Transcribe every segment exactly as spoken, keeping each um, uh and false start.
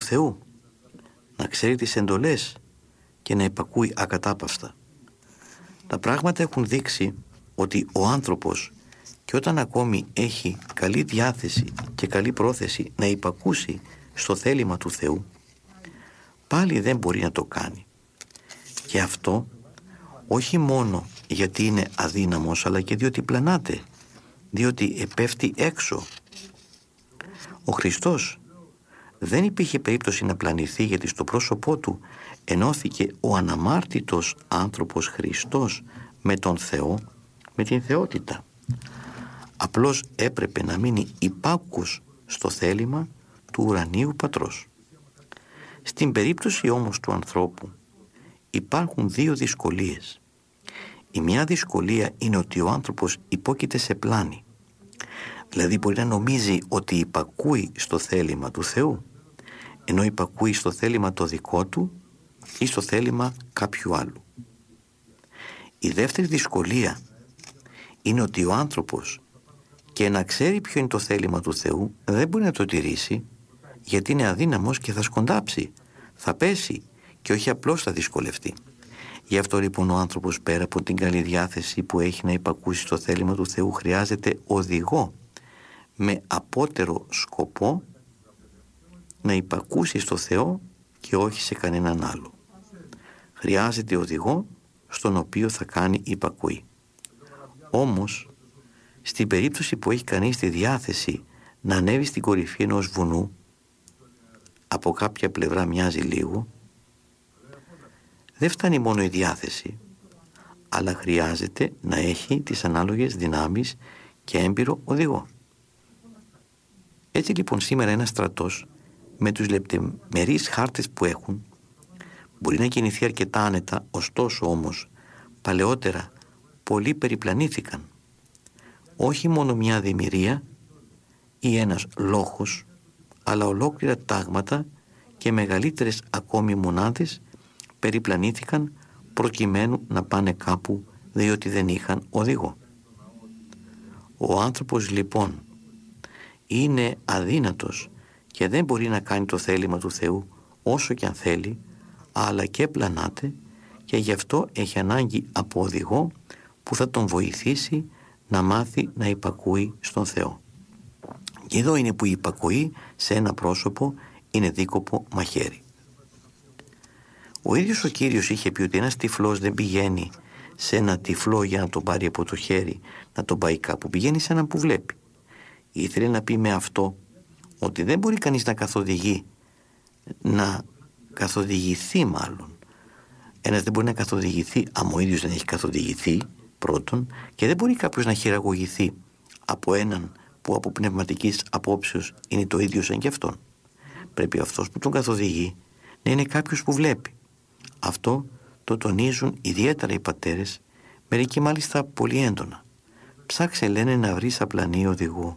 Θεού, να ξέρει τις εντολές και να υπακούει ακατάπαυστα. Τα πράγματα έχουν δείξει ότι ο άνθρωπος, και όταν ακόμη έχει καλή διάθεση και καλή πρόθεση να υπακούσει στο θέλημα του Θεού, πάλι δεν μπορεί να το κάνει. Και αυτό όχι μόνο γιατί είναι αδύναμος, αλλά και διότι πλανάται, διότι επέφτει έξω. Ο Χριστός δεν υπήρχε περίπτωση να πλανηθεί, γιατί στο πρόσωπό του ενώθηκε ο αναμάρτητος άνθρωπος Χριστός με τον Θεό, με την θεότητα. Απλώς έπρεπε να μείνει υπάκουος στο θέλημα του ουρανίου Πατρός. Στην περίπτωση όμως του ανθρώπου υπάρχουν δύο δυσκολίες. Η μια δυσκολία είναι ότι ο άνθρωπος υπόκειται σε πλάνη. Δηλαδή μπορεί να νομίζει ότι υπακούει στο θέλημα του Θεού, ενώ υπακούει στο θέλημα το δικό του ή στο θέλημα κάποιου άλλου. Η δεύτερη δυσκολία είναι ότι ο άνθρωπος, και να ξέρει ποιο είναι το θέλημα του Θεού, δεν μπορεί να το τηρήσει, γιατί είναι αδύναμος και θα σκοντάψει, θα πέσει και όχι απλώς θα δυσκολευτεί. Γι' αυτό λοιπόν ο άνθρωπος, πέρα από την καλή διάθεση που έχει να υπακούσει στο θέλημα του Θεού, χρειάζεται οδηγό με απότερο σκοπό να υπακούσει στο Θεό και όχι σε κανέναν άλλο. Χρειάζεται οδηγό στον οποίο θα κάνει υπακούει. Όμως, στην περίπτωση που έχει κανείς τη διάθεση να ανέβει στην κορυφή ενός βουνού, από κάποια πλευρά μοιάζει λίγο, δεν φτάνει μόνο η διάθεση, αλλά χρειάζεται να έχει τις ανάλογες δυνάμεις και έμπειρο οδηγό. Έτσι λοιπόν σήμερα ένας στρατός, με τους λεπτομερείς χάρτες που έχουν, μπορεί να κινηθεί αρκετά άνετα, ωστόσο όμως παλαιότερα πολλοί περιπλανήθηκαν. Όχι μόνο μια δημιουργία ή ένας λόγος, αλλά ολόκληρα τάγματα και μεγαλύτερες ακόμη μονάδες περιπλανήθηκαν προκειμένου να πάνε κάπου, διότι δεν είχαν οδηγό. Ο άνθρωπος λοιπόν είναι αδύνατος και δεν μπορεί να κάνει το θέλημα του Θεού όσο και αν θέλει, αλλά και πλανάται, και γι' αυτό έχει ανάγκη από οδηγό που θα τον βοηθήσει να μάθει να υπακούει στον Θεό. Και εδώ είναι που η υπακοή σε ένα πρόσωπο είναι δίκοπο μαχαίρι. Ο ίδιος ο Κύριος είχε πει ότι ένας τυφλός δεν πηγαίνει σε ένα τυφλό για να τον πάρει από το χέρι, να τον πάει κάπου. Πηγαίνει σε έναν που βλέπει. Ήθελε να πει με αυτό ότι δεν μπορεί κανείς να καθοδηγεί, να καθοδηγηθεί μάλλον. Ένας δεν μπορεί να καθοδηγηθεί αν ο ίδιος δεν έχει καθοδηγηθεί πρώτον, και δεν μπορεί κάποιος να χειραγωγηθεί από έναν που από πνευματικής απόψεως είναι το ίδιο σαν και αυτόν. Πρέπει αυτός που τον καθοδηγεί να είναι κάποιος που βλέπει. Αυτό το τονίζουν ιδιαίτερα οι πατέρες, μερικοί μάλιστα πολύ έντονα. Ψάξε, λένε, να βρεις απλανή οδηγό.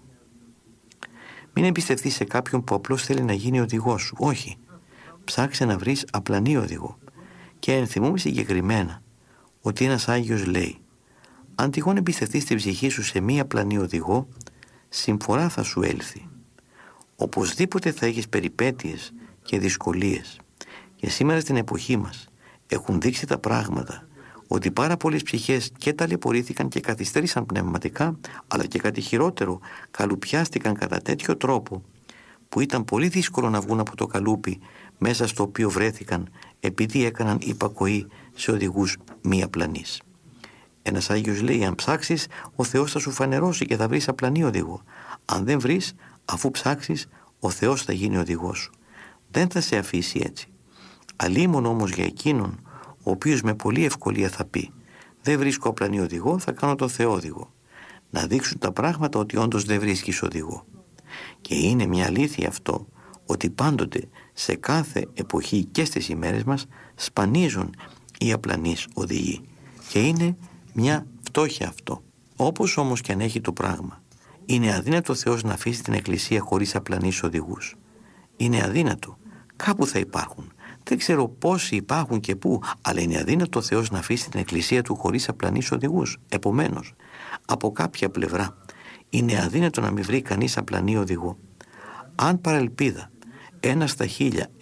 Μην εμπιστευτείς σε κάποιον που απλώς θέλει να γίνει οδηγός σου. Όχι. Ψάξε να βρεις απλανή οδηγό. Και ενθυμούμε συγκεκριμένα ότι ένας Άγιος λέει: αν τυχόν εμπιστευτείς την ψυχή σου σε μία απλανή οδηγό, συμφορά θα σου έλθει. Οπωσδήποτε θα έχεις περιπέτειες και δυσκολίες. Και σήμερα στην εποχή μας έχουν δείξει τα πράγματα ότι πάρα πολλές ψυχές και ταλαιπωρήθηκαν και καθυστέρησαν πνευματικά, αλλά και κάτι χειρότερο, καλουπιάστηκαν κατά τέτοιο τρόπο που ήταν πολύ δύσκολο να βγουν από το καλούπι μέσα στο οποίο βρέθηκαν, επειδή έκαναν υπακοή σε οδηγούς μη απλανείς. Ένας Άγιος λέει: αν ψάξεις, ο Θεός θα σου φανερώσει και θα βρεις απλανή οδηγό. Αν δεν βρεις, αφού ψάξεις, ο Θεός θα γίνει οδηγός σου. Δεν θα σε αφήσει έτσι. Αλίμον όμως για εκείνον ο οποίος με πολλή ευκολία θα πει: δεν βρίσκω απλανή οδηγό, θα κάνω τον Θεό οδηγό. Να δείξουν τα πράγματα ότι όντως δεν βρίσκεις οδηγό. Και είναι μια αλήθεια αυτό, ότι πάντοτε σε κάθε εποχή και στις ημέρες μας σπανίζουν οι απλανείς οδηγοί. Και είναι μια φτώχεια αυτό. Όπως όμως και αν έχει το πράγμα, είναι αδύνατο ο Θεός να αφήσει την Εκκλησία χωρίς απλανείς οδηγούς. Είναι αδύνατο. Κάπου θα υπάρχουν. Δεν ξέρω πόσοι υπάρχουν και πού, αλλά είναι αδύνατο ο Θεός να αφήσει την Εκκλησία του χωρίς απλανείς οδηγούς. Επομένως, από κάποια πλευρά, είναι αδύνατο να μην βρει κανείς απλανή οδηγό. Αν παρελπίδα ένα στα χίλια